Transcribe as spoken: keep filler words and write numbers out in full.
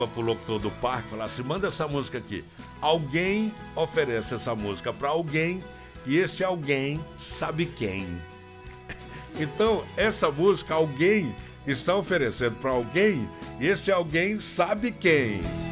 Pro locutor do parque, falar assim, manda essa música aqui. Alguém oferece essa música para alguém e esse alguém sabe quem. Então, essa música, alguém está oferecendo para alguém e esse alguém sabe quem.